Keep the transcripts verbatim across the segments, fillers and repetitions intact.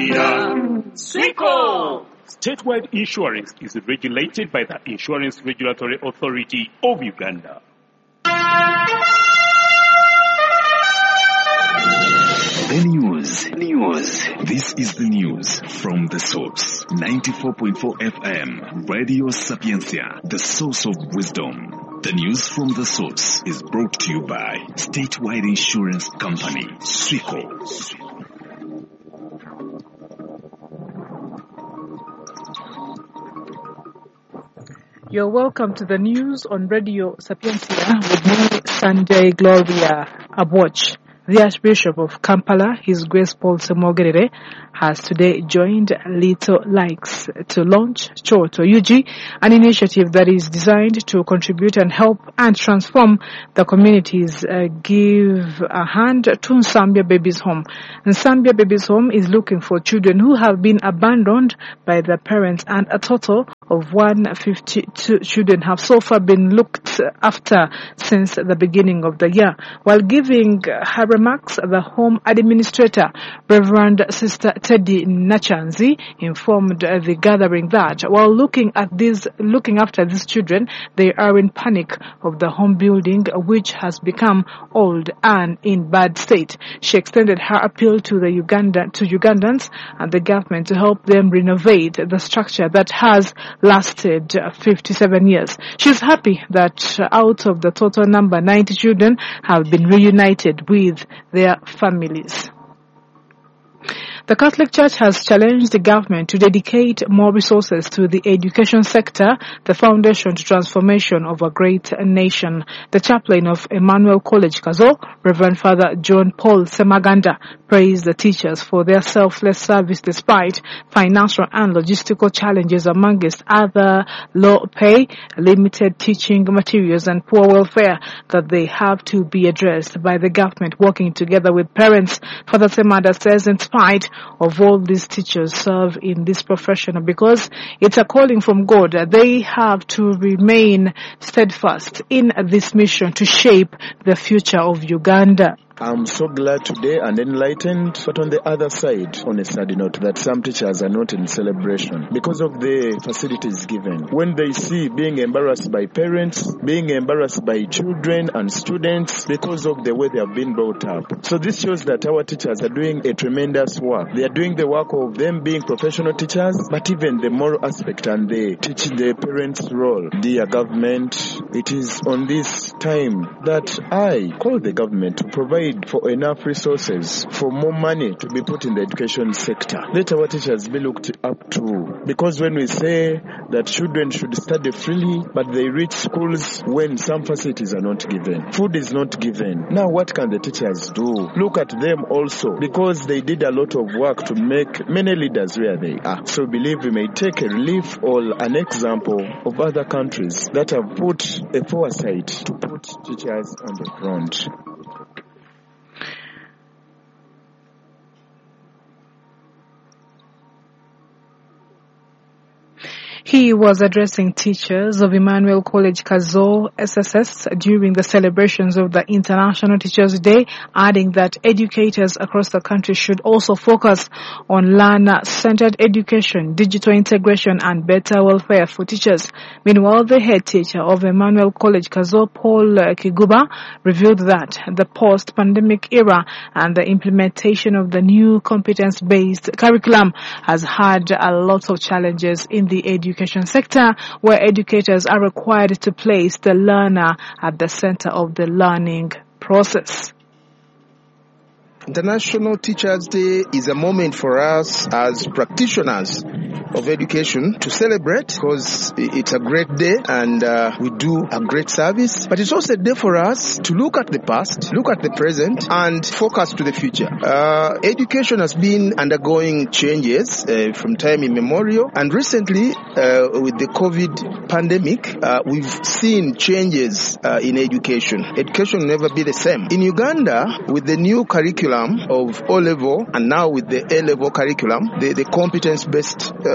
Swico! Statewide insurance is regulated by the Insurance Regulatory Authority of Uganda. The news. News. This is the news from the source. ninety-four point four F M, Radio Sapiencia, the source of wisdom. The news from the source is brought to you by Statewide Insurance Company, Swico. You're welcome to the news on Radio Sapiencia with me, Sanjay Gloria Abwatch. The Archbishop of Kampala, His Grace Paul Semogerere, has today joined Little Likes to launch Choto U G, an initiative that is designed to contribute and help and transform the community's uh, Give a Hand to Nsambya Babies Home. Nsambya Babies Home is looking for children who have been abandoned by their parents, and a total of one hundred fifty-two children have so far been looked after since the beginning of the year. While giving her remarks, the home administrator, Reverend Sister Teddy Nachanzi, informed the gathering that while looking at these, looking after these children, they are in panic of the home building, which has become old and in bad state. She extended her appeal to the Uganda to Ugandans and the government to help them renovate the structure that has lasted fifty-seven years. She's happy that out of the total number, ninety children have been reunited with their families. The Catholic Church has challenged the government to dedicate more resources to the education sector, the foundation to transformation of a great nation. The chaplain of Emmanuel College Kazo, Reverend Father John Paul Semaganda, praised the teachers for their selfless service despite financial and logistical challenges, amongst other low pay, limited teaching materials, and poor welfare that they have to be addressed by the government working together with parents. Father Semaganda says in spite of all these teachers serve in this profession, because it's a calling from God, they have to remain steadfast in this mission to shape the future of Uganda. I'm so glad today and enlightened, but on the other side, on a sad note, that some teachers are not in celebration because of the facilities given. When they see being embarrassed by parents, being embarrassed by children and students because of the way they have been brought up. So this shows that our teachers are doing a tremendous work. They are doing the work of them being professional teachers, but even the moral aspect, and they teach the parents' role. Dear government, it is on this time that I call the government to provide for enough resources, for more money to be put in the education sector. Let our teachers be looked up to. Because when we say that children should study freely, but they reach schools when some facilities are not given, food is not given. Now what can the teachers do? Look at them also, because they did a lot of work to make many leaders where they are. So believe we may take a relief or an example of other countries that have put a foresight to put teachers on the front. He was addressing teachers of Emmanuel College Kazo S S S during the celebrations of the International Teachers' Day, adding that educators across the country should also focus on learner-centered education, digital integration, and better welfare for teachers. Meanwhile, the head teacher of Emmanuel College Kazo, Paul Kiguba, revealed that the post-pandemic era and the implementation of the new competence-based curriculum has had a lot of challenges in the education education sector, where educators are required to place the learner at the center of the learning process. International Teachers' Day is a moment for us as practitioners of education to celebrate, because it's a great day and uh, we do a great service. But it's also a day for us to look at the past, look at the present, and focus to the future. Uh, education has been undergoing changes uh, from time immemorial, and recently uh, with the COVID pandemic, uh, we've seen changes uh, in education. Education will never be the same. In Uganda, with the new curriculum of O-level and now with the A-level curriculum, the, the competence-based uh,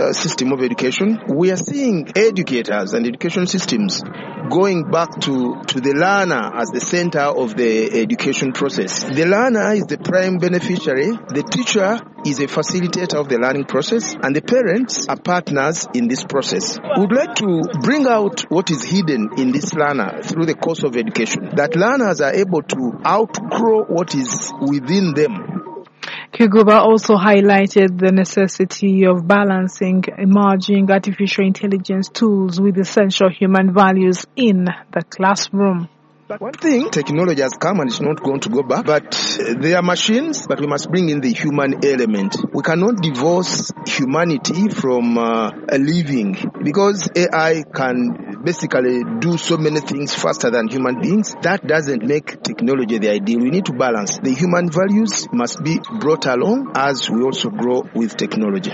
uh, system of education, we are seeing educators and education systems going back to, to the learner as the center of the education process. The learner is the prime beneficiary, the teacher is a facilitator of the learning process, and the parents are partners in this process. We would like to bring out what is hidden in this learner through the course of education, that learners are able to outgrow what is within them. Kiguba also highlighted the necessity of balancing emerging artificial intelligence tools with essential human values in the classroom. But one thing, technology has come and it's not going to go back, but they are machines, but we must bring in the human element. We cannot divorce humanity from uh, a living, because A I can basically do so many things faster than human beings. That doesn't make technology the ideal. We need to balance. The human values must be brought along as we also grow with technology.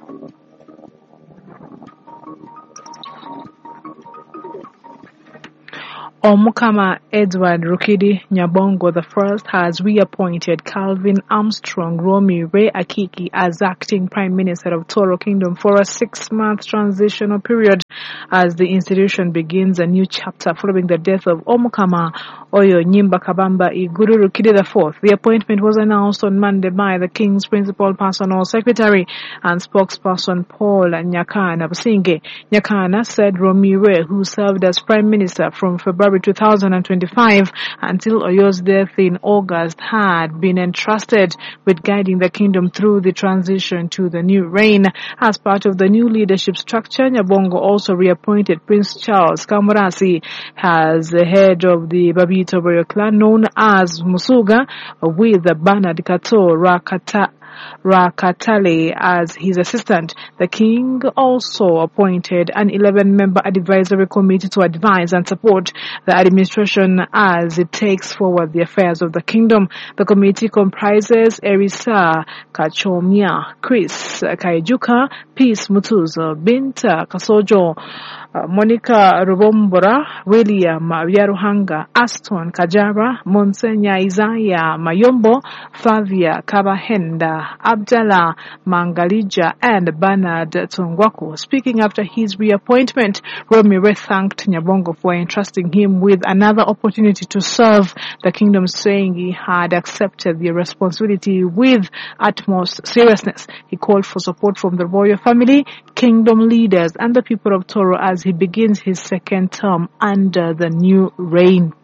Omukama Edward Rukidi Nyabongo the First has reappointed Calvin Armstrong Romy Ray Akiki as acting Prime Minister of Toro Kingdom for a six-month transitional period as the institution begins a new chapter following the death of Omukama Oyo Nyimba Kabamba Iguru Rukidi the Fourth. The appointment was announced on Monday by the King's Principal Personal Secretary and spokesperson Paul Nyakana Businge. Nyakana said Romy Ray, who served as Prime Minister from February two thousand twenty-five until Oyo's death in August, had been entrusted with guiding the kingdom through the transition to the new reign. As part of the new leadership structure, Nyabongo also reappointed Prince Charles Kamurasi as the head of the Babito Royal clan known as Musuga, with Bernard Kato Rakata Rakatale as his assistant. The king also appointed an eleven-member advisory committee to advise and support the administration as it takes forward the affairs of the kingdom. The committee comprises Erisa Kachomia, Chris Kaijuka, Peace Mutuzo, Binta Kasojo, Uh, Monica Rubombora, William Yaruhanga, Aston Kajara, Monsenya Isaiah Mayombo, Flavia Kabahenda, Abdallah Mangalija, and Bernard Tungwaku. Speaking after his reappointment, Romire thanked Nyabongo for entrusting him with another opportunity to serve the kingdom, saying he had accepted the responsibility with utmost seriousness. He called for support from the royal family, kingdom leaders, and the people of Toro as he begins his second term under the new reign.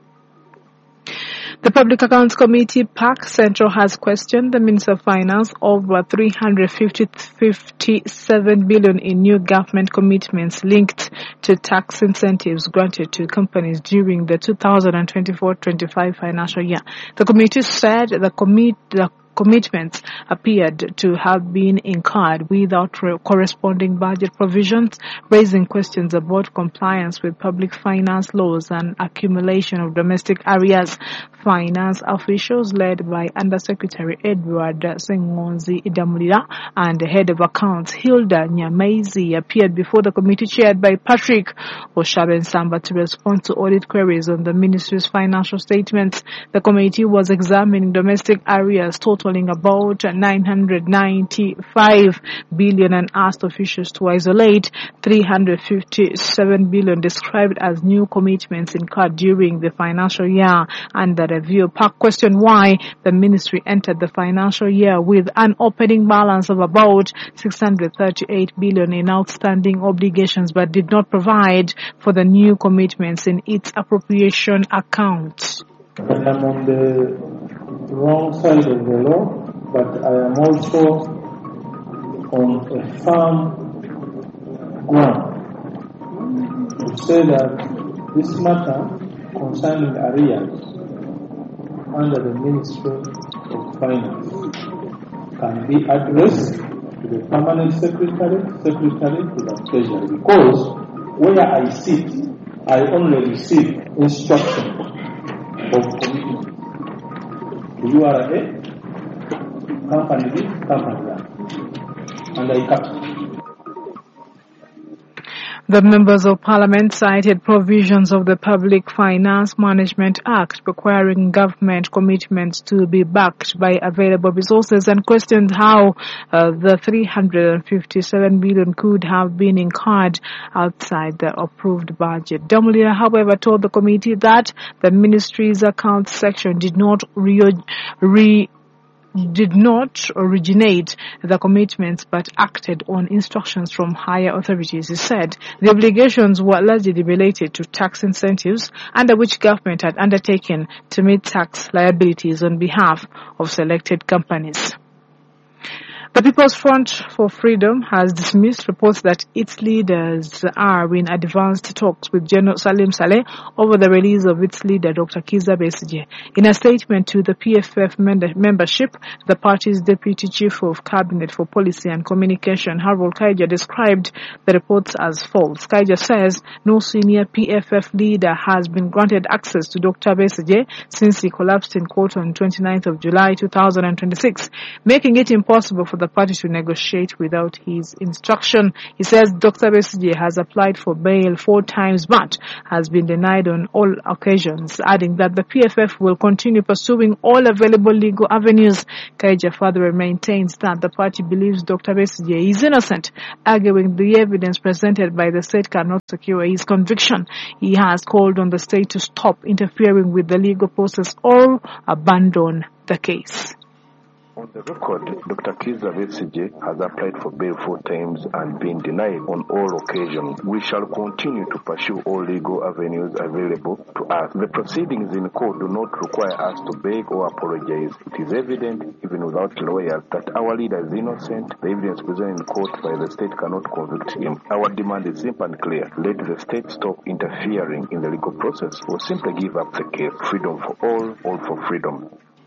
The Public Accounts Committee, P A C Central, has questioned the Minister of Finance over three hundred fifty-seven billion dollars in new government commitments linked to tax incentives granted to companies during the two thousand twenty-four twenty-five financial year. The committee said the commit the commitments appeared to have been incurred without corresponding budget provisions, raising questions about compliance with public finance laws and accumulation of domestic arrears. Finance officials led by Undersecretary Edward Sengonzi Idamulira and the head of accounts Hilda Nyamaizi appeared before the committee chaired by Patrick Oshabensamba to respond to audit queries on the ministry's financial statements. The committee was examining domestic arrears totaling about nine hundred ninety-five billion dollars and asked officials to isolate three hundred fifty-seven billion dollars described as new commitments incurred during the financial year under review. P A C questioned why the ministry entered the financial year with an opening balance of about six hundred thirty-eight billion dollars in outstanding obligations but did not provide for the new commitments in its appropriation account. And I'm on the wrong side of the law, but I am also on a firm ground to say that this matter concerning arrears under the Ministry of Finance can be addressed to the Permanent Secretary, Secretary to the Treasury, because where I sit, I only receive instruction of commitment. You are a company this, company that, and I capture. The members of Parliament cited provisions of the Public Finance Management Act requiring government commitments to be backed by available resources and questioned how uh, the three hundred fifty-seven billion could have been incurred outside the approved budget. Damulia, however, told the committee that the ministry's accounts section did not re, re did not originate the commitments but acted on instructions from higher authorities. He said the obligations were largely related to tax incentives under which government had undertaken to meet tax liabilities on behalf of selected companies. The People's Front for Freedom has dismissed reports that its leaders are in advanced talks with General Salim Saleh over the release of its leader, Doctor Kizza Besigye. In a statement to the P F F membership, the party's Deputy Chief of Cabinet for Policy and Communication, Harold Kaija, described the reports as false. Kaija says no senior P F F leader has been granted access to Doctor Besigye since he collapsed in court on twenty-ninth of July two thousand twenty-six, making it impossible for the party to negotiate without his instruction. He says Doctor Besigye has applied for bail four times but has been denied on all occasions, adding that the P F F will continue pursuing all available legal avenues. Kaija further maintains that the party believes Doctor Besigye is innocent, arguing the evidence presented by the state cannot secure his conviction. He has called on the state to stop interfering with the legal process or abandon the case. On the record, Doctor Kizza Besigye has applied for bail four times and been denied on all occasions. We shall continue to pursue all legal avenues available to us. The proceedings in court do not require us to beg or apologize. It is evident, even without lawyers, that our leader is innocent. The evidence presented in court by the state cannot convict him. Our demand is simple and clear. Let the state stop interfering in the legal process or simply give up the case. Freedom for all, all for freedom.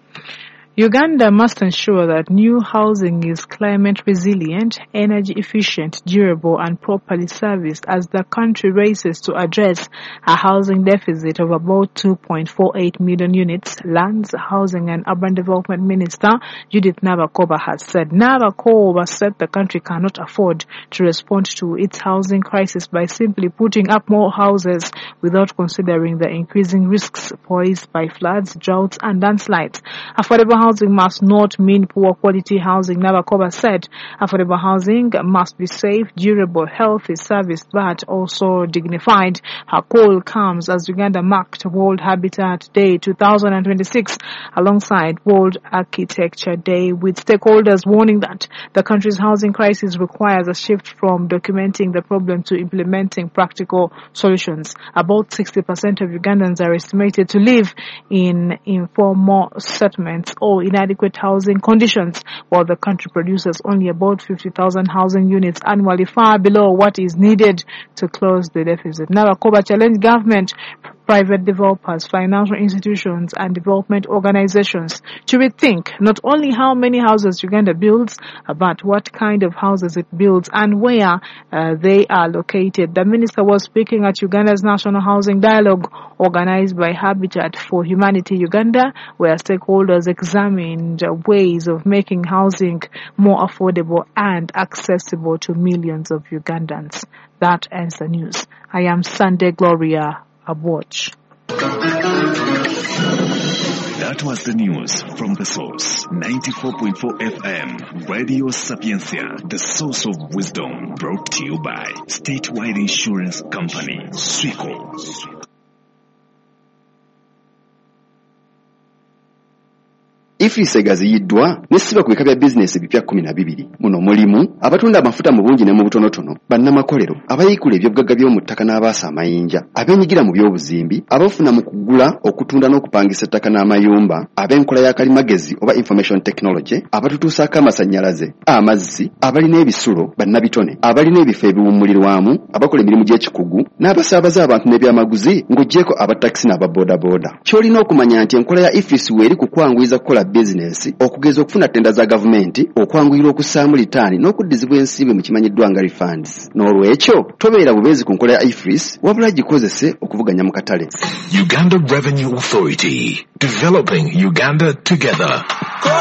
Uganda must ensure that new housing is climate resilient, energy efficient, durable and properly serviced as the country races to address a housing deficit of about two point four eight million units, Lands, Housing and Urban Development Minister Judith Nabakoba has said. Nabakoba said the country cannot afford to respond to its housing crisis by simply putting up more houses without considering the increasing risks posed by floods, droughts and landslides. Affordable housing must not mean poor quality housing, Nabakoba said. Affordable housing must be safe, durable, healthy, serviced, but also dignified. Her call comes as Uganda marked World Habitat Day two thousand twenty-six alongside World Architecture Day, with stakeholders warning that the country's housing crisis requires a shift from documenting the problem to implementing practical solutions. About sixty percent of Ugandans are estimated to live in informal settlements or inadequate housing conditions, while the country produces only about fifty thousand housing units annually, far below what is needed to close the deficit. Nabakoba challenged government, private developers, financial institutions and development organizations to rethink not only how many houses Uganda builds, but what kind of houses it builds and where uh, they are located. The minister was speaking at Uganda's National Housing Dialogue organized by Habitat for Humanity Uganda, where stakeholders examined ways of making housing more affordable and accessible to millions of Ugandans. That ends the news. I am Sunday Gloria Abwatch. That was the news from The Source. ninety-four point four F M, Radio Sapiencia, the source of wisdom. Brought to you by Statewide Insurance Company, Swico. Ifisi egaziyiddwa nesiba ku bika bya bizinesi bipya kumi na bibiri. Muno mulimu abatunda amafuta mu bungi ne mu butonotono, bannamakolero, abayikula ebyobugagga by'omu ttaka n'abaasa amayinja, abenyigira mu by'obuzimbi, abafuna mu kugula, okutunda n'okupangisa ettaka n'amayumba, ab'enkola ya kalimagezi oba information technology, abatutuusaako amasannyalaze, amazzi, abalina ebisulo, bannabitone, abalina ebifo ebiwummulirwamu, abakola emirimu gy'ekikugu, n'abasaabaza abantu n'ebyamaguzi ng'oggyeko abatakisi n'ababoodaboda. Ky'olina okumanya nti enkola ya Ifisi weeri kukwanguyiza kukola business, okugeza okufuna tenda za gavumenti, okwanguyira okussaamu litaani n'okuddizibwa ensimbi mu kimanyiddwa nga refunds. N'olwekyo tobeera bubeezi ku nkola ya I F R I S wabula gikozese okuvuganya mu katale. Uganda Revenue Authority, developing Uganda together.